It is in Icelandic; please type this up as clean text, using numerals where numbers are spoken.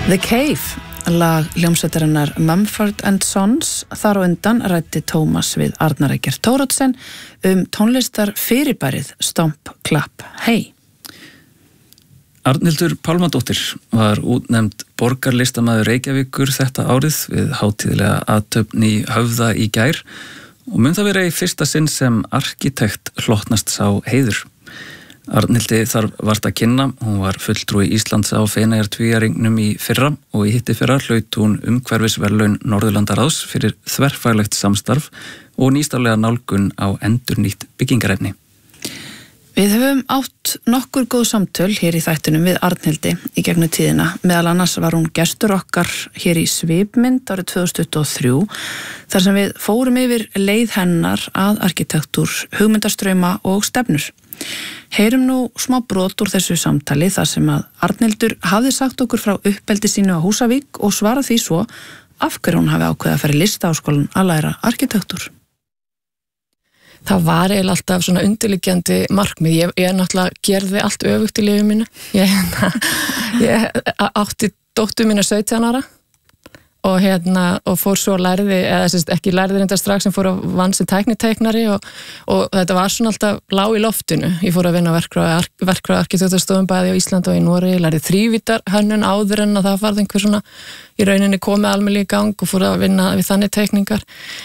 The Cave, lag hljómsveitarinnar Mumford & Sons, þar á undan ræddi Tómas við Arnar Eggert Thoroddsen tónlistar fyrirbærið Stomp, Clap, Hey. Arnhildur Pálmadóttir var útnefnd borgarlistamaður Reykjavíkur þetta árið við hátíðlega athöfn í Höfða í gær og mun það vera í fyrsta sinn sem arkitekt hlotnast sá heiður. Arnhildi þarf vart að kynna, hún var fulltrúi Íslands á Feneyjatvíæringnum í fyrra og í hittifyrra hlaut hún umhverfisverðlaun Norðurlandaráðs fyrir þverfaglegt samstarf og nýstárlega nálgun á endurnýtt byggingarefni. Við höfum átt nokkur góð samtöl hér í þættinum við Arnhildi í gegnum tíðina. Meðal annars var hún gestur okkar hér í Svipmynd árið 2023 þar sem við fórum yfir leið hennar að arkitektúr, hugmyndastrauma og stefnur. Heyrum nú smá brot úr þessu samtali þar sem að Arnhildur hafði sagt okkur frá uppeldi sínu á Húsavík og svarað því svo af hverju hún hafi ákveðið að fara í Listaháskólann að læra arkitektúr. Það var eiginlega alltaf svona undirliggjandi markmið. Ég náttúrulega gerði allt öfugt í lífinu mínu. Ég átti dóttur mína 17 ára og fór svo lærði, eða ekki lærði reynda strax sem fór að vann sem tækniteiknari og þetta var svona alltaf lág í loftinu. Ég fór að vinna verkfræði arkitektúrstofum bæði á Íslandi og í Noregi, lærði þrívítarhönnun áður en að það varð einhver svona í rauninni komið almennilega í gang og fór að vinna við þannig teikningar.